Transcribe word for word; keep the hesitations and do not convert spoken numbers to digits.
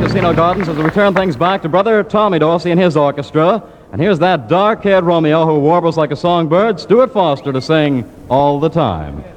Casino Gardens as we return things back to Brother Tommy Dorsey and his orchestra. And here's that dark-haired Romeo who warbles like a songbird, Stuart Foster, to sing All the Time.